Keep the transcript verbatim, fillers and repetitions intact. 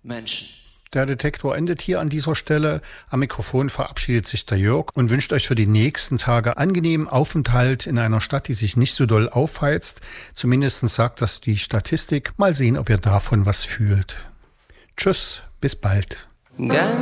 Menschen. Der Detektor endet hier an dieser Stelle. Am Mikrofon verabschiedet sich der Jörg und wünscht euch für die nächsten Tage angenehmen Aufenthalt in einer Stadt, die sich nicht so doll aufheizt. Zumindest sagt das die Statistik. Mal sehen, ob ihr davon was fühlt. Tschüss, bis bald. Ganz